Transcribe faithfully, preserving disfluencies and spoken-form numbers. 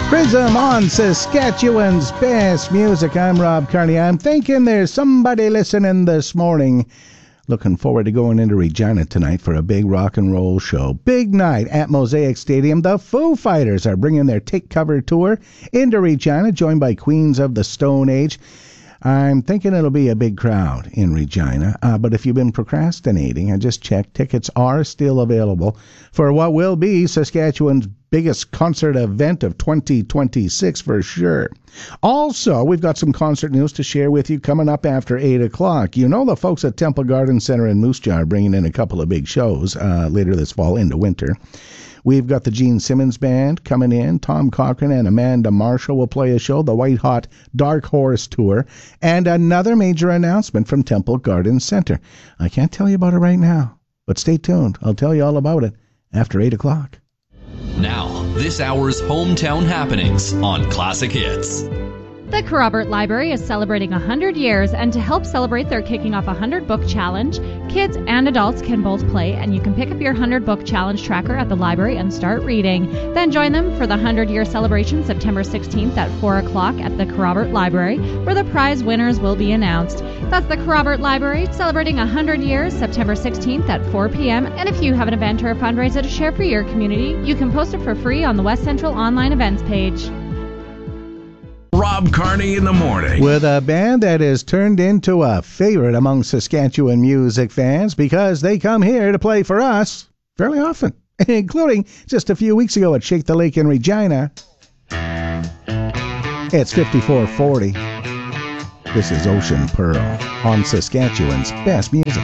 Prism on Saskatchewan's best music. I'm Rob Carney. I'm thinking there's somebody listening this morning. Looking forward to going into Regina tonight for a big rock and roll show. Big night at Mosaic Stadium. The Foo Fighters are bringing their Take Cover tour into Regina, joined by Queens of the Stone Age. I'm thinking it'll be a big crowd in Regina, uh, but if you've been procrastinating, I just checked, tickets are still available for what will be Saskatchewan's biggest concert event of twenty twenty-six for sure. Also, we've got some concert news to share with you coming up after eight o'clock. You know the folks at Temple Garden Center in Moose Jaw are bringing in a couple of big shows uh, later this fall into winter. We've got the Gene Simmons Band coming in. Tom Cochrane and Amanda Marshall will play a show, the White Hot Dark Horse Tour, and another major announcement from Temple Garden Center. I can't tell you about it right now, but stay tuned. I'll tell you all about it after eight o'clock. Now, this hour's hometown happenings on Classic Hits. The Kerrobert Library is celebrating one hundred years, and to help celebrate, they're kicking off a one hundred book challenge. Kids and adults can both play, and you can pick up your one hundred book challenge tracker at the library and start reading. Then join them for the one hundred year celebration September sixteenth at four o'clock at the Kerrobert Library, where the prize winners will be announced. That's the Kerrobert Library, celebrating one hundred years September sixteenth at four p.m. And if you have an event or a fundraiser to share for your community, you can post it for free on the West Central online events page. Rob Carney in the morning. With a band that is turned into a favorite among Saskatchewan music fans because they come here to play for us fairly often, including just a few weeks ago at Shake the Lake in Regina. It's fifty-four forty. This is Ocean Pearl on Saskatchewan's best music.